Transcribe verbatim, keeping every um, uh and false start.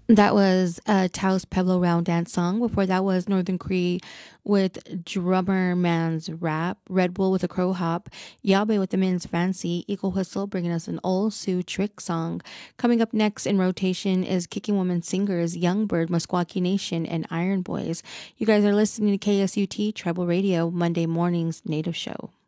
That was uh, Taos Pueblo Round Dance song. Before that was Northern Cree with Drummer Man's Rap, Red Bull with a Crow Hop, Yabe with the Men's Fancy, Eagle Whistle bringing us an old Sioux Trick song. Coming up next in rotation is Kicking Woman Singers, Young Bird, Musquaky Nation, and Iron Boys. You guys are listening to K S U T Tribal Radio, Monday mornings, Native Show.